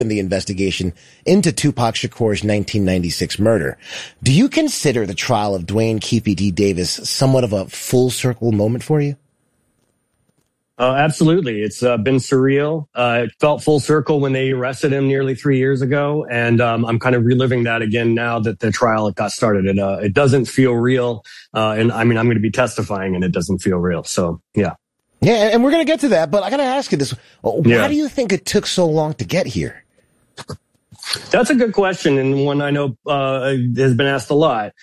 in the investigation into Tupac Shakur's 1996 murder. Do you consider the trial of Dwayne Keefe D. Davis somewhat of a full circle moment for you? Absolutely. It's been surreal. It felt full circle when they arrested him nearly 3 years ago. And I'm kind of reliving that again now that the trial got started. It doesn't feel real. And I mean, I'm going to be testifying and it doesn't feel real. So, yeah. Yeah, and we're going to get to that. But I got to ask you this. Why do you think it took so long to get here? That's a good question. And one I know has been asked a lot.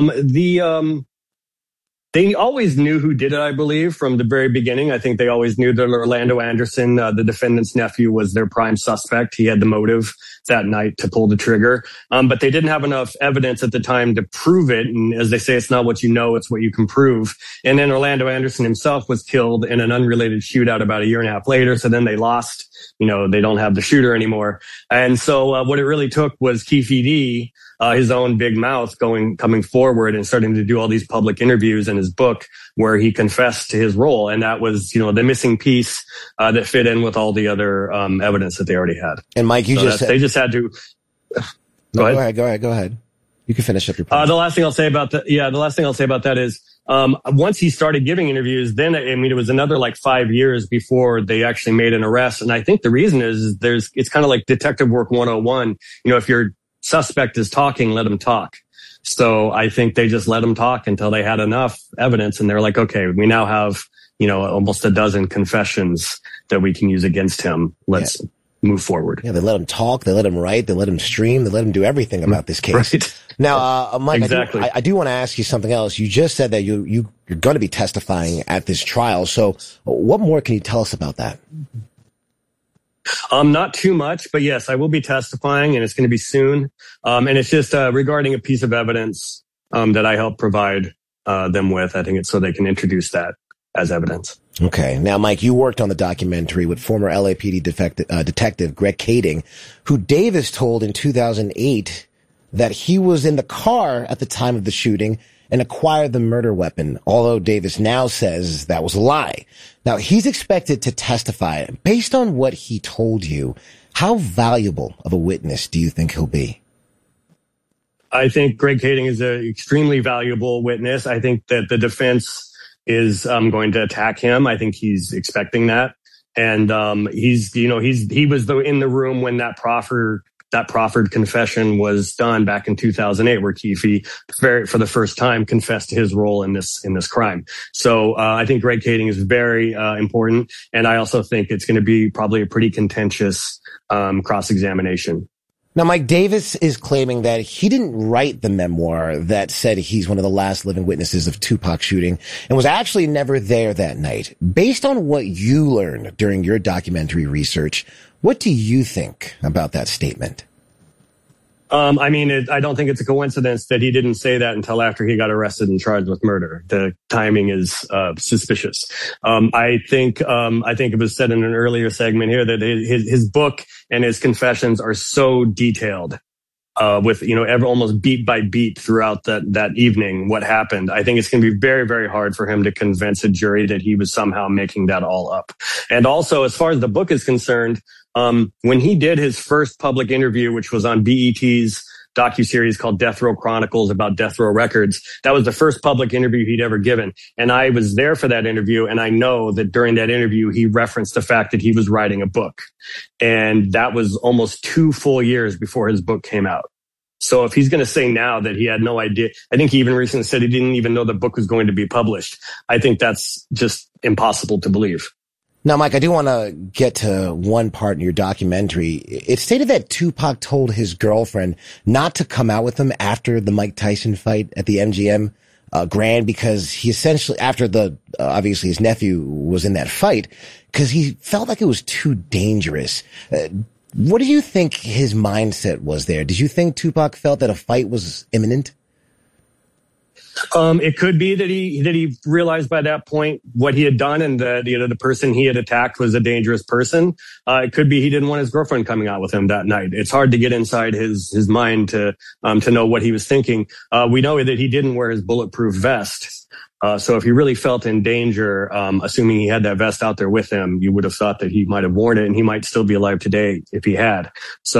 They always knew who did it, I believe, from the very beginning. I think they always knew that Orlando Anderson, the defendant's nephew, was their prime suspect. He had the motive that night to pull the trigger. But they didn't have enough evidence at the time to prove it. And as they say, it's not what you know, it's what you can prove. And then Orlando Anderson himself was killed in an unrelated shootout about a year and a half later. So then they lost, they don't have the shooter anymore. And so what it really took was Keefe D, his own big mouth coming forward and starting to do all these public interviews in his book where he confessed to his role. And that was, the missing piece that fit in with all the other evidence that they already had. And Mike, they just had to. Go ahead. You can finish up your point. The last thing I'll say about that is, once he started giving interviews, then, it was another like 5 years before they actually made an arrest. And I think the reason is it's kind of like detective work 101. If your suspect is talking, let him talk. So I think they just let him talk until they had enough evidence. And they're like, okay, we now have, almost a dozen confessions that we can use against him. Let's move forward. Yeah, they let him talk, they let him write, they let him stream, they let him do everything about this case. Right. Now, Mike, exactly. I do want to ask you something else. You just said that you're going to be testifying at this trial. So what more can you tell us about that? Not too much, but yes, I will be testifying and it's going to be soon. And it's just regarding a piece of evidence that I helped provide them with. I think it's so they can introduce that as evidence. Okay. Now, Mike, you worked on the documentary with former LAPD detective Greg Kading, who Davis told in 2008 that he was in the car at the time of the shooting and acquired the murder weapon, although Davis now says that was a lie. Now, he's expected to testify. Based on what he told you, how valuable of a witness do you think he'll be? I think Greg Kading is an extremely valuable witness. I think that the defense is going to attack him. I think he's expecting that. And he was in the room when that proffered confession was done back in 2008, where Keefe, for the first time, confessed to his role in this crime. So I think Greg Kading is very important, and I also think it's going to be probably a pretty contentious cross-examination. Now, Mike, Davis is claiming that he didn't write the memoir that said he's one of the last living witnesses of Tupac shooting and was actually never there that night. Based on what you learned during your documentary research, what do you think about that statement? I don't think it's a coincidence that he didn't say that until after he got arrested and charged with murder. The timing is suspicious. I think it was said in an earlier segment here that his book and his confessions are so detailed, with almost beat by beat throughout that evening what happened. I think it's going to be very, very hard for him to convince a jury that he was somehow making that all up. And also, as far as the book is concerned, when he did his first public interview, which was on BET's docuseries called Death Row Chronicles about Death Row Records, that was the first public interview he'd ever given. And I was there for that interview. And I know that during that interview, he referenced the fact that he was writing a book. And that was almost 2 full years before his book came out. So if he's going to say now that he had no idea, I think he even recently said he didn't even know the book was going to be published. I think that's just impossible to believe. Now, Mike, I do want to get to one part in your documentary. It stated that Tupac told his girlfriend not to come out with him after the Mike Tyson fight at the MGM Grand, because he essentially, after obviously his nephew was in that fight, because he felt like it was too dangerous. What do you think his mindset was there? Did you think Tupac felt that a fight was imminent? It could be that he realized by that point what he had done, and that the person he had attacked was a dangerous person. It could be he didn't want his girlfriend coming out with him that night. It's hard to get inside his mind to know what he was thinking. We know that he didn't wear his bulletproof vest. So if he really felt in danger, assuming he had that vest out there with him, you would have thought that he might have worn it, and he might still be alive today if he had. So